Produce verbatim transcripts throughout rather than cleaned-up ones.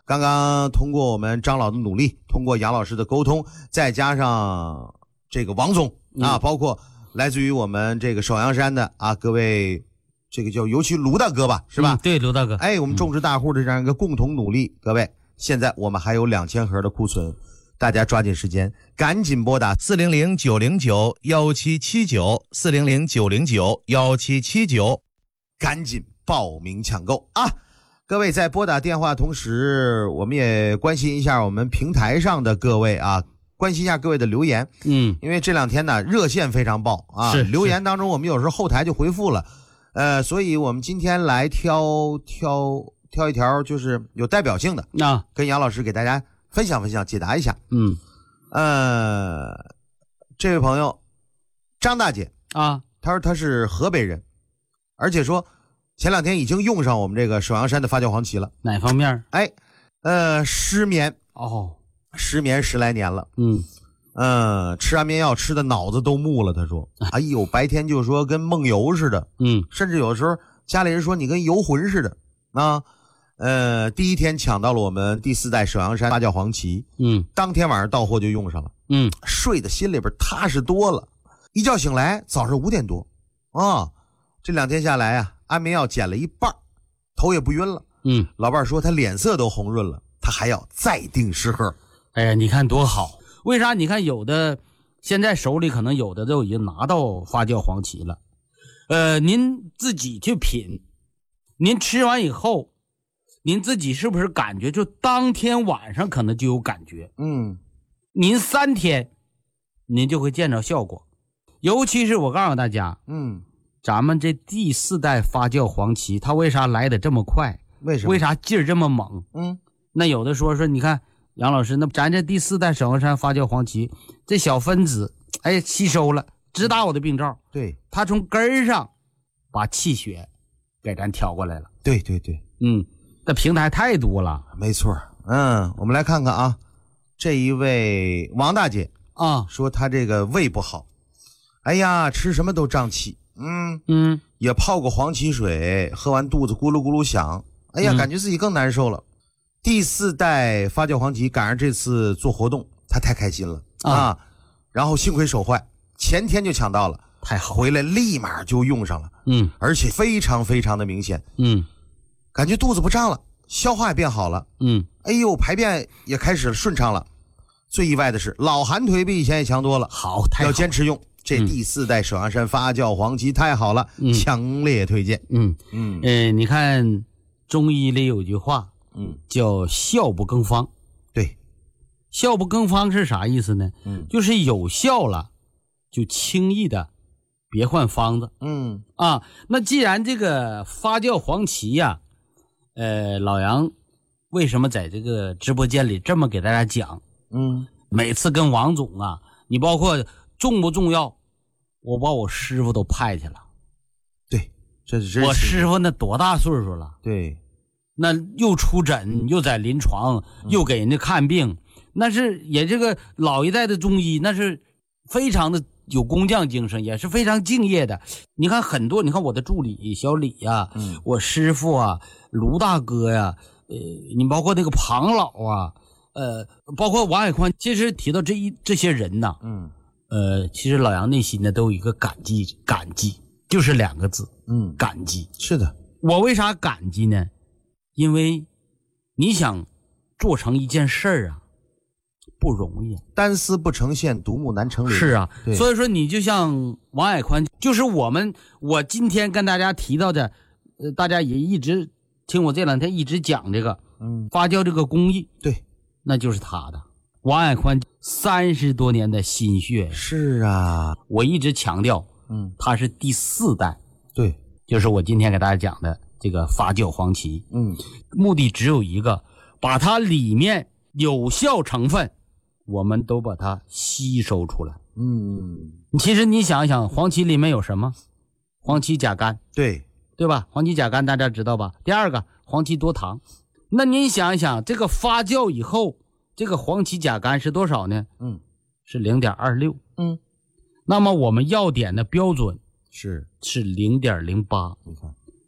刚刚通过我们张老的努力，通过杨老师的沟通，再加上这个王总啊、嗯，包括来自于我们这个首阳山的啊各位，这个叫尤其卢大哥吧，是吧？ 嗯、对，卢大哥。 哎，我们种植大户的这样一个共同努力，嗯、各位，现在我们还有两千盒的库存，大家抓紧时间，赶紧拨打四零零九零九幺七七九四零零九零九幺七七九， 赶紧报名抢购啊！各位在拨打电话同时，我们也关心一下我们平台上的各位啊，关心一下各位的留言。 嗯， 因为这两天呢热线非常爆啊， 是留言当中我们有时候后台就回复了，呃，所以我们今天来挑挑挑一条就是有代表性的啊， 跟杨老师给大家分享分享，解答一下。 嗯， 呃，这位朋友张大姐啊， 她说她是河北人，而且说前两天已经用上我们这个首阳山的发酵黄芪了。 哪方面？ 哎，呃，失眠哦， 失眠十来年了。 嗯， 呃，吃安眠药吃的脑子都木了。他说，哎呦，白天就说跟梦游似的。 嗯， 甚至有的时候家里人说你跟游魂似的啊。呃，第一天抢到了我们第四代首阳山发酵黄芪。 嗯， 当天晚上到货就用上了。 嗯， 睡的心里边踏实多了。一觉醒来早上五点多啊，这两天下来啊。安眠药减了一半，头也不晕了。 嗯， 老伴说他脸色都红润了，他还要再订十盒。 哎呀，你看多好！为啥？你看有的现在手里可能有的都已经拿到发酵黄芪了，呃，您自己去品，您吃完以后，您自己是不是感觉就当天晚上可能就有感觉？ 嗯， 您三天，您就会见着效果。尤其是我告诉大家， 嗯。 咱们这第四代发酵黄芪，它为啥来的这么快？ 为什么？ 为啥劲儿这么猛？ 嗯， 那有的说说，你看杨老师，那咱这第四代首阳山发酵黄芪，这小分子，哎，吸收了，直达我的病灶。 对， 它从根儿上把气血给咱调过来了。 对对对， 嗯，这平台太多了。 没错。嗯，我们来看看啊，这一位王大姐啊， 说她这个胃不好，哎呀，吃什么都胀气。嗯嗯， 也泡过黄芪水，喝完肚子咕噜咕噜响，哎呀、嗯，感觉自己更难受了。第四代发酵黄芪赶上这次做活动，他太开心了 啊, 啊！然后幸亏手坏，前天就抢到了， 太好， 回来立马就用上了。 嗯， 而且非常非常的明显。 嗯， 感觉肚子不胀了，消化也变好了。 嗯， 哎呦，排便也开始顺畅了。最意外的是，老寒腿比以前也强多了。 好，太好， 要坚持用。这第四代首阳山发酵黄芪太好了，嗯、强烈推荐。 嗯嗯呃，你看中医里有句话， 嗯， 叫效不更方。 对， 效不更方是啥意思呢？ 嗯， 就是有效了，就轻易的别换方子。 嗯啊，那既然这个发酵黄芪呀、啊，呃，老杨为什么在这个直播间里这么给大家讲？ 嗯， 每次跟王总啊，你包括重不重要？我把我师傅都派去了。 对，这是我师傅那多大岁数了？ 对， 那又出诊，又在临床，又给人家看病，嗯、那是也这个老一代的中医，那是非常的有工匠精神，也是非常敬业的。你看很多，你看我的助理小李呀、啊嗯， 我师傅啊，卢大哥呀、啊，呃，你包括那个庞老啊，呃，包括王海宽，其实提到这一这些人呐， 嗯。 呃，其实老杨内心呢都有一个感激，感激就是两个字， 嗯， 感激。 是的， 我为啥感激呢？因为你想做成一件事儿啊，不容易， 单丝不成线，独木难成林。 是啊，所以说你就像王海宽，就是我们我今天跟大家提到的，呃，大家也一直听我这两天一直讲这个， 嗯， 发酵这个工艺， 对， 那就是他的。王海宽三十多年的心血， 是啊， 我一直强调， 嗯， 他是第四代， 对， 就是我今天给大家讲的这个发酵黄芪， 嗯， 目的只有一个，把它里面有效成分，我们都把它吸收出来。 嗯， 其实你想一想，黄芪里面有什么？黄芪甲苷， 对， 对吧？黄芪甲苷大家知道吧？第二个，黄芪多糖。那您想一想，这个发酵以后。这个黄芪甲苷是多少呢？ 嗯， 是 零点二六。 嗯， 那么我们药典的标准是是 零点零八。 你看，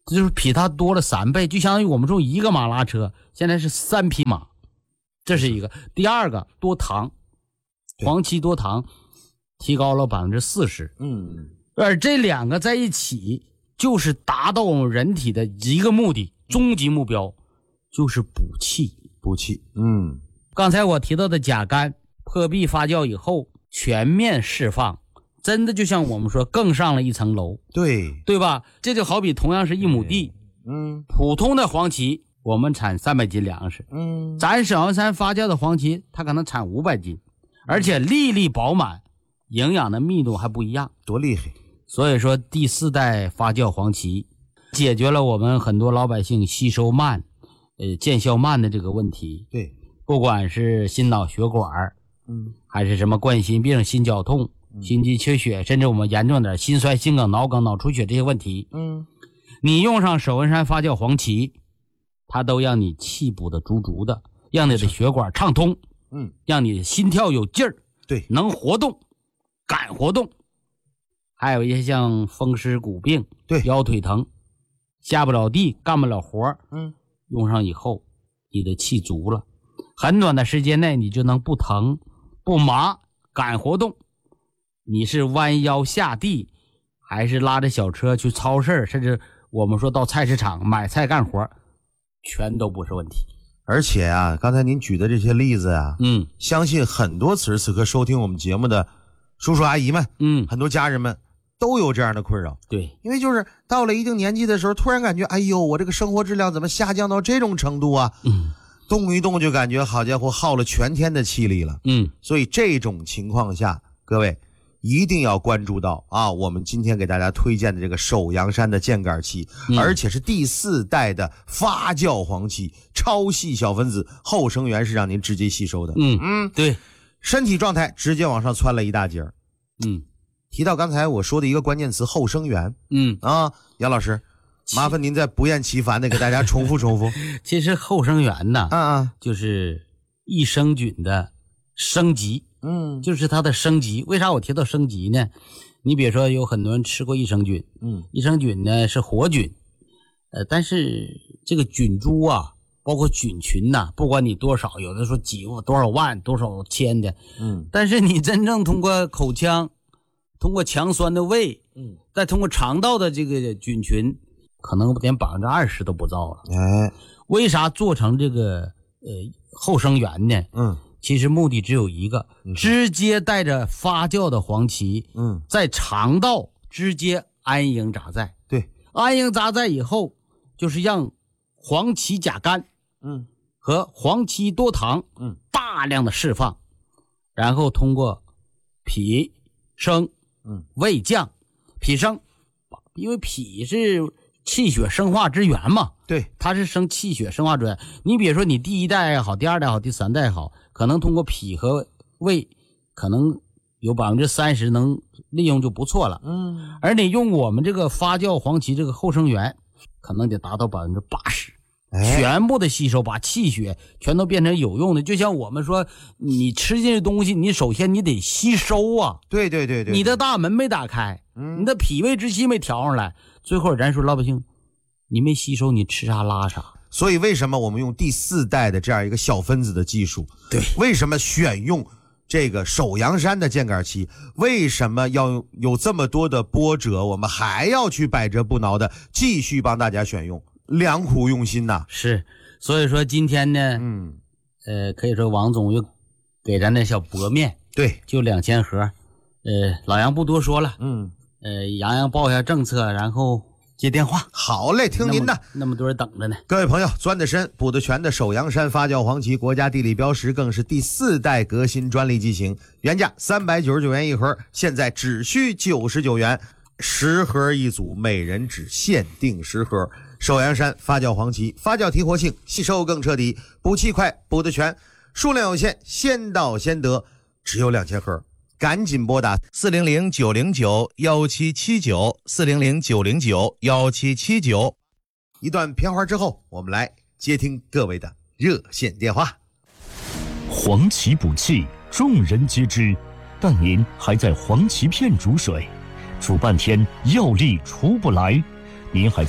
就是比它多了三倍，就相当于我们种一个马拉车，现在是三匹马，这是一个。第二个，多糖，黄芪多糖提高了百分之四十。 嗯， 而这两个在一起，就是达到我们人体的一个目的，终极目标，就是补气。 补气。嗯， 刚才我提到的甲苷破壁发酵以后全面释放，真的就像我们说更上了一层楼， 对对吧？这就好比同样是一亩地， 嗯普通的黄芪我们产三百斤粮食， 嗯， 咱首阳山发酵的黄芪它可能产五百斤，而且粒粒饱满，营养的密度还不一样， 多厉害。 所以说第四代发酵黄芪解决了我们很多老百姓吸收慢呃见效慢的这个问题。 对， 不管是心脑血管嗯， 还是什么冠心病、心绞痛、心肌缺血，甚至我们严重点心衰、心梗、脑梗、脑出血这些问题， 嗯， 你用上首文山发酵黄芪，它都让你气补的足足的，让你的血管畅通， 嗯， 让你心跳有劲儿， 对， 能活动，敢活动。还有一些像风湿骨病， 对， 腰腿疼，下不了地，干不了活， 嗯， 用上以后，你的气足了，很短的时间内你就能不疼不麻，敢活动。你是弯腰下地，还是拉着小车去超市，甚至我们说到菜市场买菜干活，全都不是问题。 而且啊，刚才您举的这些例子啊， 嗯， 相信很多此时此刻收听我们节目的叔叔阿姨们， 嗯， 很多家人们都有这样的困扰。 对， 因为就是到了一定年纪的时候，突然感觉，哎呦，我这个生活质量怎么下降到这种程度啊？ 嗯， 动一动就感觉好家伙耗了全天的气力了。 嗯， 所以这种情况下，各位一定要关注到啊，我们今天给大家推荐的这个首阳山的箭杆漆， 嗯、 而且是第四代的发酵黄芪，超细小分子，后生源是让您直接吸收的。 嗯嗯， 对， 身体状态直接往上窜了一大截。 嗯， 提到刚才我说的一个关键词后生源， 嗯啊，杨老师，麻烦您再不厌其烦的给大家重复重复。 其实后生源呢， 啊啊， 就是益生菌的升级。 嗯， 就是它的升级。为啥我提到升级呢？你比如说有很多人吃过益生菌， 嗯， 益生菌呢是活菌，呃，但是这个菌株啊，包括菌群呐、啊，不管你多少，有的说几多少万、多少千的， 嗯， 但是你真正通过口腔，通过强酸的胃， 嗯， 再通过肠道的这个菌群，可能连百分之二十都不到了。 哎， 为啥做成这个呃后生源呢？ 嗯。 其实目的只有一个，直接带着发酵的黄芪， 嗯， 在肠道直接安营扎寨。 对， 安营扎寨以后，就是让黄芪甲苷， 嗯， 和黄芪多糖， 嗯， 大量的释放，然后通过脾升， 嗯， 胃降，脾升，因为脾是气血生化之源嘛。 对， 它是生气血生化之源。你比如说你第一代也好，第二代也好，第三代也好，可能通过脾和胃可能有百分之三十能利用就不错了。 嗯， 而你用我们这个发酵黄芪这个后生源，可能得达到百分之八十，全部的吸收，把气血全都变成有用的。就像我们说，你吃进去东西，你首先你得吸收啊。 对对对 对, 对， 你的大门没打开，嗯，你的脾胃之气没调上来，最后咱说老百姓。你没吸收，你吃啥拉啥。 所以为什么我们用第四代的这样一个小分子的技术？ 对， 为什么选用这个首阳山的箭杆漆？为什么要有这么多的波折？我们还要去百折不挠的继续帮大家选用，良苦用心呐。 是，所以说今天呢， 嗯， 呃，可以说王总又给咱那小薄面， 对， 就两千盒，呃，老杨不多说了， 嗯， 呃，杨洋报一下政策，然后。接电话， 好嘞，听您的。 那么, 那么多人等着呢。 各位朋友，钻得深补得全的首阳山发酵黄芪，国家地理标识，更是第四代革新专利机型，原价三百九十九元一盒，现在只需九十九元，十盒一组，每人只限定十盒。首阳山发酵黄芪，发酵提活性，吸收更彻底，补气快，补得全，数量有限，先到先得，只有两千盒。赶紧拨打四零零九零九幺七七九四零零九零九幺七七九。 一段片花之后，我们来接听各位的热线电话。 黄芪补气，众人皆知，但您还在黄芪片煮水，煮半天药力出不来，您还在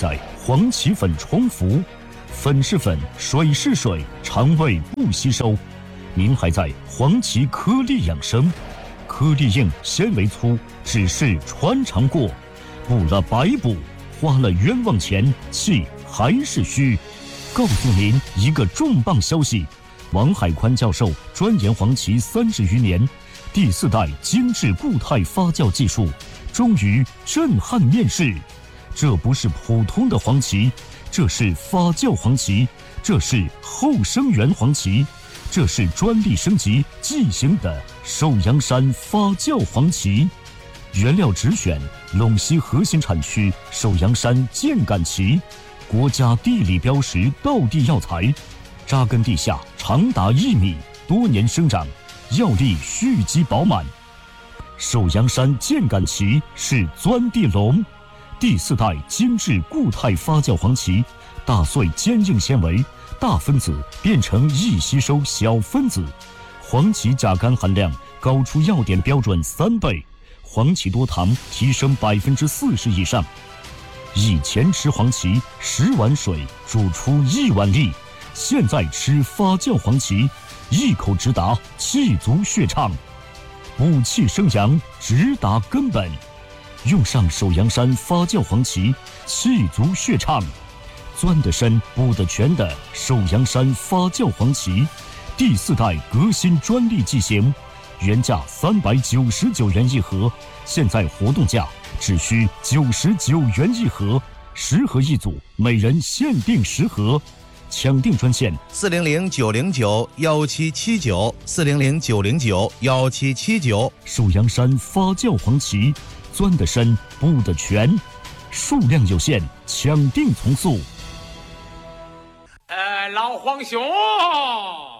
黄芪粉冲服，粉是粉，水是水，肠胃不吸收。您还在黄芪颗粒养生，颗粒硬，纤维粗，只是穿肠过，补了白补，花了冤枉钱，气还是虚。告诉您一个重磅消息，王海宽教授钻研黄芪三十余年，第四代精致固态发酵技术终于震撼面世。这不是普通的黄芪，这是发酵黄芪，这是后生源黄芪，这是专利升级即行的寿阳山发酵黄芪。原料直选陇西核心产区寿阳山箭杆芪，国家地理标识道地药材，扎根地下长达一米，多年生长，药力蓄积饱满。寿阳山箭杆芪是钻地龙，第四代精致固态发酵黄芪，打碎坚硬纤维，大分子变成易吸收小分子，黄芪甲苷含量高出药典标准三倍，黄芪多糖提升百分之四十以上。以前吃黄芪十碗水煮出一碗力，现在吃发酵黄芪，一口直达气足血畅，补气生阳，直达根本。用上寿阳山发酵黄芪，气足血畅，钻得深补得全的寿阳山发酵黄芪，第四代革新专利剂型，原价三百九十九元一盒，现在活动价只需九十九元一盒，十盒一组，每人限定十盒。抢订专线四零零九零九幺七七九四零零九零九幺七七九。 寿阳山发酵黄芪，钻得深补得全，数量有限，抢订从速。 呃，老黄兄。